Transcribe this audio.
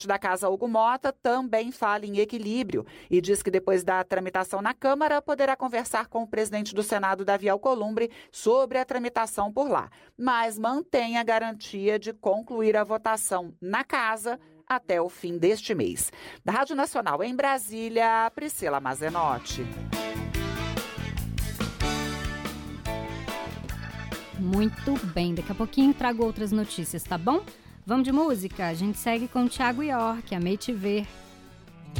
da Casa Hugo Mota também fala em equilíbrio e diz que depois da tramitação na Câmara poderá conversar com o presidente do Senado, Davi Alcolumbre, sobre a tramitação por lá, mas mantém a garantia de concluir a votação na Casa até o fim deste mês. Da Rádio Nacional em Brasília, Priscila Mazenotti. Muito bem, daqui a pouquinho trago outras notícias, tá bom? Vamos de música? A gente segue com o Thiago York, Amei Te Ver.